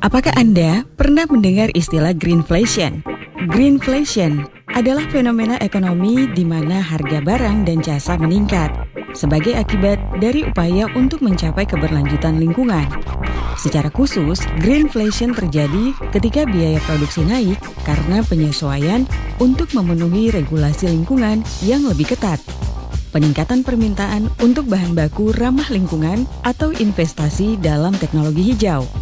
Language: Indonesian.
Apakah Anda pernah mendengar istilah greenflation? Greenflation adalah fenomena ekonomi di mana harga barang dan jasa meningkat sebagai akibat dari upaya untuk mencapai keberlanjutan lingkungan. Secara khusus, greenflation terjadi ketika biaya produksi naik karena penyesuaian untuk memenuhi regulasi lingkungan yang lebih ketat. Peningkatan permintaan untuk bahan baku ramah lingkungan atau investasi dalam teknologi hijau.